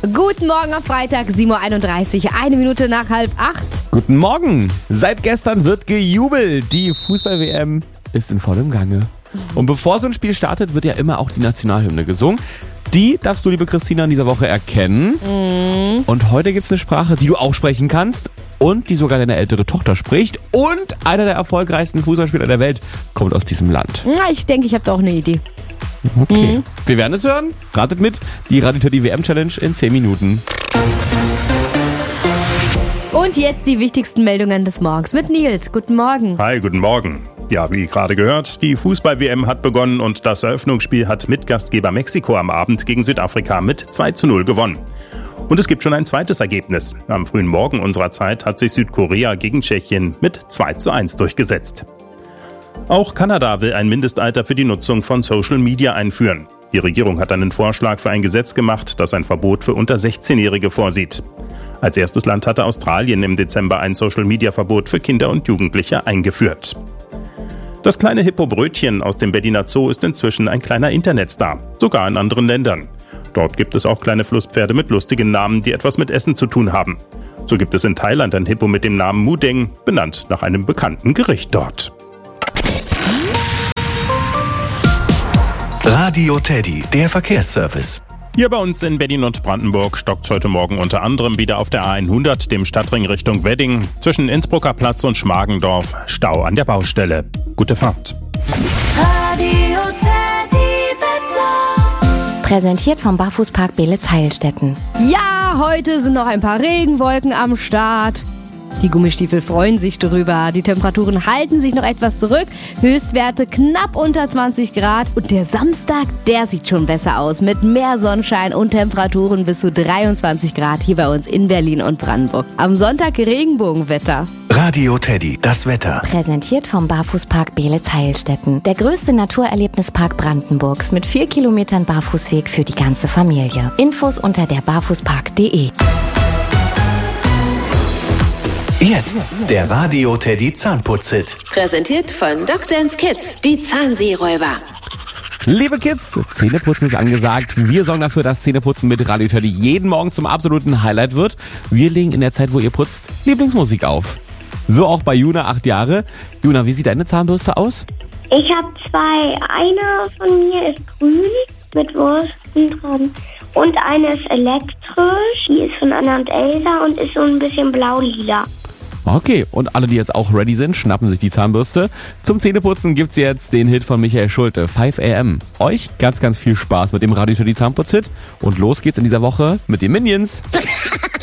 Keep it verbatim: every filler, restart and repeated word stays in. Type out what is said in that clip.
Guten Morgen am Freitag, sieben Uhr einunddreißig, eine Minute nach halb acht. Guten Morgen. Seit gestern wird gejubelt. Die Fußball-W M ist in vollem Gange. Und bevor so ein Spiel startet, wird ja immer auch die Nationalhymne gesungen. Die darfst du, liebe Christina, in dieser Woche erkennen. Mhm. Und heute gibt es eine Sprache, die du auch sprechen kannst und die sogar deine ältere Tochter spricht. Und einer der erfolgreichsten Fußballspieler der Welt kommt aus diesem Land. Na, ich denke, ich habe da auch eine Idee. Okay. Mhm. Wir werden es hören. Ratet mit. Die Radio Teddy W M-Challenge in zehn Minuten. Und jetzt die wichtigsten Meldungen des Morgens mit Nils. Guten Morgen. Hi, guten Morgen. Ja, wie gerade gehört, die Fußball-W M hat begonnen und das Eröffnungsspiel hat Mitgastgeber Mexiko am Abend gegen Südafrika mit zwei zu null gewonnen. Und es gibt schon ein zweites Ergebnis. Am frühen Morgen unserer Zeit hat sich Südkorea gegen Tschechien mit zwei zu eins durchgesetzt. Auch Kanada will ein Mindestalter für die Nutzung von Social Media einführen. Die Regierung hat einen Vorschlag für ein Gesetz gemacht, das ein Verbot für unter sechzehnjährige vorsieht. Als erstes Land hatte Australien im Dezember ein Social-Media-Verbot für Kinder und Jugendliche eingeführt. Das kleine Hippobrötchen aus dem Berliner Zoo ist inzwischen ein kleiner Internetstar, sogar in anderen Ländern. Dort gibt es auch kleine Flusspferde mit lustigen Namen, die etwas mit Essen zu tun haben. So gibt es in Thailand ein Hippo mit dem Namen Mudeng, benannt nach einem bekannten Gericht dort. Radio Teddy, der Verkehrsservice. Hier bei uns in Berlin und Brandenburg stockt es heute Morgen unter anderem wieder auf der A hundert, dem Stadtring Richtung Wedding, zwischen Innsbrucker Platz und Schmargendorf, Stau an der Baustelle. Gute Fahrt. Radio Teddy Wetter. Präsentiert vom Barfußpark Beelitz-Heilstätten. Ja, heute sind noch ein paar Regenwolken am Start. Die Gummistiefel freuen sich drüber. Die Temperaturen halten sich noch etwas zurück. Höchstwerte knapp unter zwanzig Grad. Und der Samstag, der sieht schon besser aus. Mit mehr Sonnenschein und Temperaturen bis zu dreiundzwanzig Grad hier bei uns in Berlin und Brandenburg. Am Sonntag Regenbogenwetter. Radio Teddy, das Wetter. Präsentiert vom Barfußpark Beelitz-Heilstätten. Der größte Naturerlebnispark Brandenburgs mit vier Kilometern Barfußweg für die ganze Familie. Infos unter der barfußpark punkt de. Jetzt der Radio Teddy Zahnputz-Hit. Präsentiert von Doctor's Kids, die Zahnseeräuber. Liebe Kids, Zähneputzen ist angesagt. Wir sorgen dafür, dass Zähneputzen mit Radio Teddy jeden Morgen zum absoluten Highlight wird. Wir legen in der Zeit, wo ihr putzt, Lieblingsmusik auf. So auch bei Juna, acht Jahre. Juna, wie sieht deine Zahnbürste aus? Ich habe zwei. Eine von mir ist grün mit Wursten dran. Und eine ist elektrisch. Die ist von Anna und Elsa und ist so ein bisschen blau-lila. Okay, und alle, die jetzt auch ready sind, schnappen sich die Zahnbürste. Zum Zähneputzen gibt's jetzt den Hit von Michael Schulte, five a m. Euch ganz, ganz viel Spaß mit dem Radio Teddy Zahnputz-Hit. Und los geht's in dieser Woche mit den Minions.